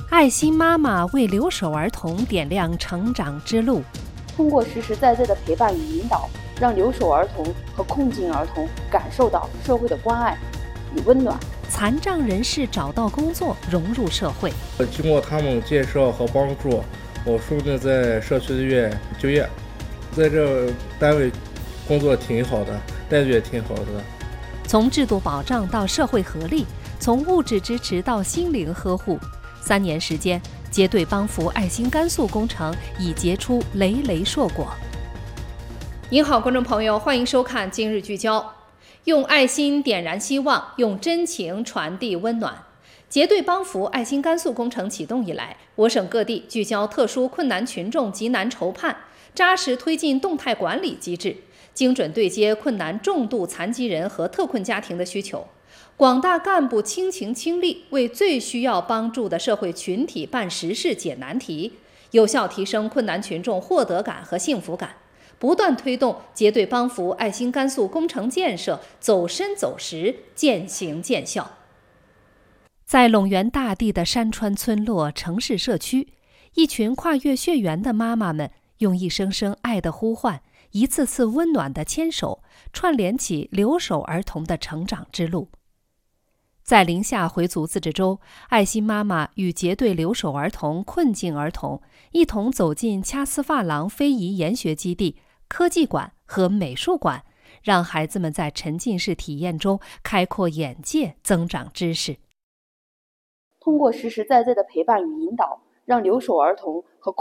爱心妈妈为留守儿童点亮成长之路。 通过实实在在的陪伴与引导，让留守儿童和困境儿童感受到社会的关爱与温暖。 残障人士找到工作，融入社会。 经过他们介绍和帮助，我顺利在社区医院就业，在这单位工作挺好的，待遇也挺好的。 从制度保障到社会合力，从物质支持到心灵呵护，3年时间，结对帮扶爱心甘肃工程已结出累累硕果。您好，观众朋友，欢迎收看今日聚焦。用爱心点燃希望，用真情传递温暖。结对帮扶爱心甘肃工程启动以来，我省各地聚焦特殊困难群众急难筹盼，扎实推进动态管理机制，精准对接困难重度残疾人和特困家庭的需求。广大干部倾情倾力，为最需要帮助的社会群体办实事、解难题，有效提升困难群众获得感和幸福感，不断推动结对帮扶爱心甘肃工程建设走深走实、渐行渐效。在陇源大地的山川村落、城市社区，一群跨越血缘的妈妈们，用一声声爱的呼唤，一次次温暖的牵手，串联起留守儿童的成长之路。在宁夏回族自治州，爱心妈妈与结对留守儿童、困境儿童一同走进掐丝珐琅非遗研学基地、科技馆和美术馆，让孩子们在沉浸式体验中开阔眼界、增长知识。 通过实实在在的陪伴与引导，让留守儿童和